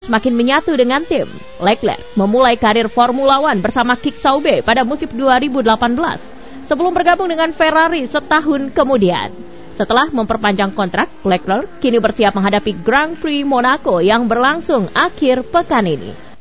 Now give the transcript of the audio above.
semakin menyatu dengan tim. Leclerc memulai karir Formula One bersama Kick Sauber pada musim 2018 sebelum bergabung dengan Ferrari setahun kemudian. Setelah memperpanjang kontrak, Leclerc kini bersiap menghadapi Grand Prix Monaco yang berlangsung akhir pekan ini.